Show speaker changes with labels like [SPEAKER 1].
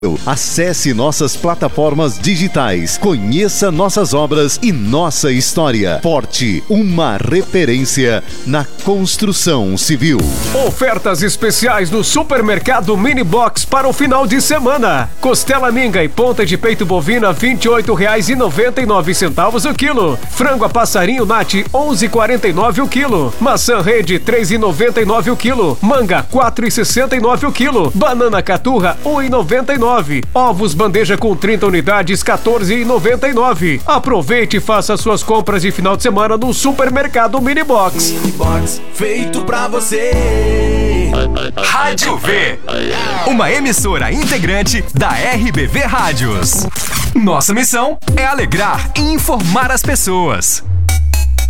[SPEAKER 1] Acesse nossas plataformas digitais, conheça nossas obras e nossa história. Forte, uma referência na construção civil.
[SPEAKER 2] Ofertas especiais no Supermercado Mini Box para o final de semana. Costela minga e ponta de peito bovina R$ 28,99 o quilo. Frango a passarinho Nat R$ 11,49 o quilo. Maçã rede R$ 3,99 o quilo. Manga R$ 4,69 o quilo. Banana caturra R$ 1,99. Ovos bandeja com 30 unidades, R$ 14,99. Aproveite e faça suas compras de final de semana no Supermercado Mini Box.
[SPEAKER 3] Mini Box, feito pra você.
[SPEAKER 4] Rádio V, uma emissora integrante da RBV Rádios. Nossa missão é alegrar e informar as pessoas.